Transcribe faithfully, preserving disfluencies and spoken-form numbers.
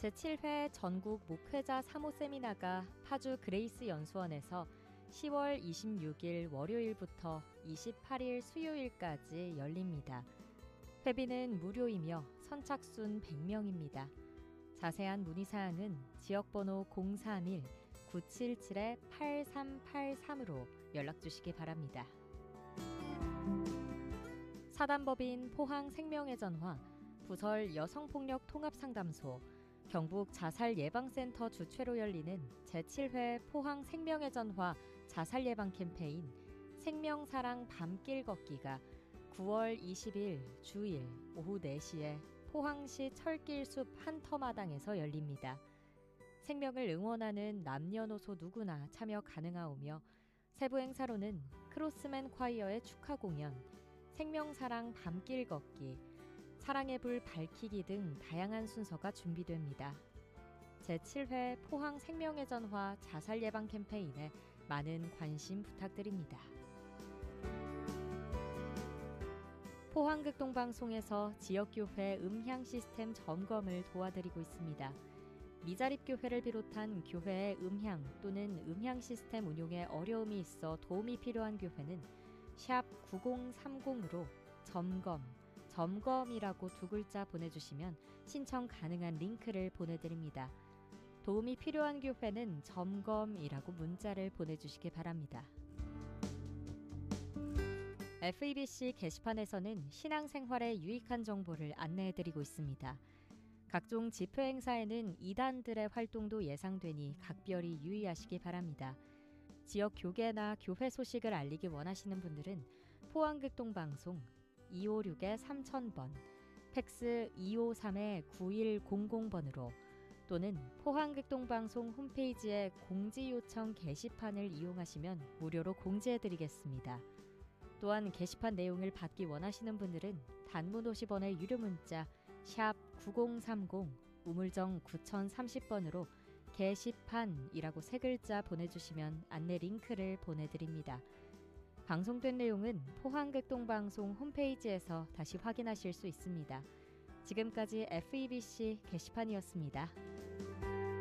제칠 회 전국 목회자 사모 세미나가 파주 그레이스 연수원에서 시월 이십육일 월요일부터 이십팔일 수요일까지 열립니다. 회비는 무료이며 선착순 백 명입니다. 자세한 문의사항은 지역번호 공삼일 구칠칠 팔삼팔삼으로 연락주시기 바랍니다. 사단법인 포항생명의 전화, 부설 여성폭력 통합상담소, 경북 자살예방센터 주최로 열리는 제칠 회 포항생명의 전화 자살예방 캠페인 생명사랑 밤길 걷기가 구월 이십일 주일 오후 네 시에 포항시 철길숲 한터마당에서 열립니다. 생명을 응원하는 남녀노소 누구나 참여 가능하오며 세부 행사로는 크로스맨 콰이어의 축하 공연, 생명사랑 밤길 걷기, 사랑의 불 밝히기 등 다양한 순서가 준비됩니다. 제칠 회 포항 생명의 전화 자살 예방 캠페인에 많은 관심 부탁드립니다. 포항극동방송에서 지역교회 음향 시스템 점검을 도와드리고 있습니다. 미자립교회를 비롯한 교회의 음향 또는 음향 시스템 운용에 어려움이 있어 도움이 필요한 교회는 샵 구공삼공으로 점검, 점검이라고 두 글자 보내주시면 신청 가능한 링크를 보내드립니다. 도움이 필요한 교회는 점검이라고 문자를 보내주시기 바랍니다. 에프이비씨 게시판에서는 신앙생활에 유익한 정보를 안내해드리고 있습니다. 각종 집회 행사에는 이단들의 활동도 예상되니 각별히 유의하시기 바랍니다. 지역 교계나 교회 소식을 알리기 원하시는 분들은 포항극동방송 이오육 삼천 번, 팩스 이오삼 구일공공 번으로 또는 포항극동방송 홈페이지의 공지요청 게시판을 이용하시면 무료로 공지해드리겠습니다. 또한 게시판 내용을 받기 원하시는 분들은 단문 오십 원의 유료 문자 샵 구공삼공 우물정 구공삼공 번으로 게시판이라고 세 글자 보내주시면 안내 링크를 보내드립니다. 방송된 내용은 포항극동방송 홈페이지에서 다시 확인하실 수 있습니다. 지금까지 에프이비씨 게시판이었습니다.